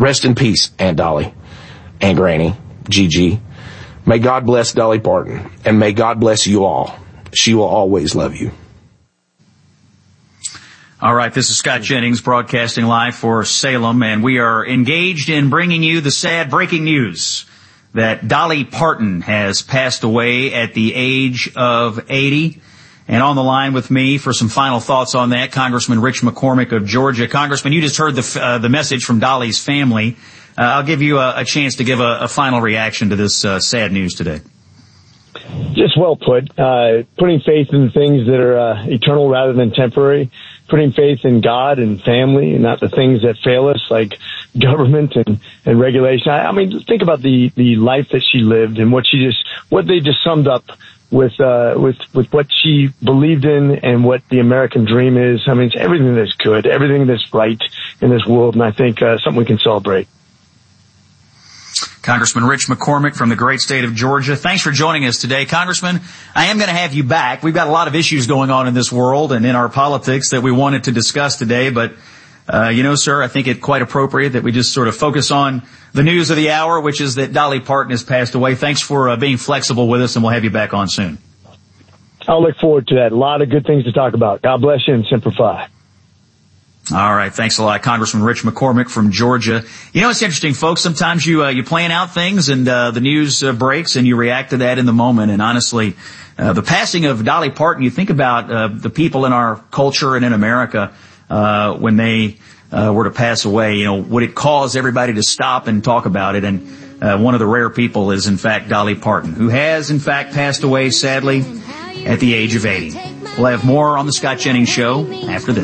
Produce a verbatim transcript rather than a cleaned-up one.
Rest in peace, Aunt Dolly, Aunt Granny, Gigi. May God bless Dolly Parton, and may God bless you all. She will always love you. All right, this is Scott Jennings broadcasting live for Salem, and we are engaged in bringing you the sad breaking news that Dolly Parton has passed away at the age of eighty. And on the line with me for some final thoughts on that, Congressman Rich McCormick of Georgia. Congressman, you just heard the uh, the message from Dolly's family. Uh, I'll give you a, a chance to give a, a final reaction to this uh, sad news today. Just well put. Uh, putting faith in things that are uh, eternal rather than temporary. Putting faith in God and family and not the things that fail us like government and, and regulation. I, I mean, think about the, the life that she lived and what she just, what they just summed up with, uh, with, with what she believed in and what the American dream is. I mean, it's everything that's good, everything that's right in this world. And I think, uh, something we can celebrate. Congressman Rich McCormick from the great state of Georgia. Thanks for joining us today. Congressman, I am going to have you back. We've got a lot of issues going on in this world and in our politics that we wanted to discuss today, but uh, you know, sir, I think it's quite appropriate that we just sort of focus on the news of the hour, which is that Dolly Parton has passed away. Thanks for uh, being flexible with us, and we'll have you back on soon. I'll look forward to that. A lot of good things to talk about. God bless you and Semper Fi. All right. Thanks a lot, Congressman Rich McCormick from Georgia. You know, it's interesting, folks. Sometimes you, uh, you plan out things and, uh, the news uh, breaks and you react to that in the moment. And honestly, uh, the passing of Dolly Parton, you think about, uh, the people in our culture and in America, uh, when they, uh, were to pass away, you know, would it cause everybody to stop and talk about it? And, uh, one of the rare people is, in fact, Dolly Parton, who has, in fact, passed away, sadly, at the age of eighty. We'll have more on the Scott Jennings Show after this.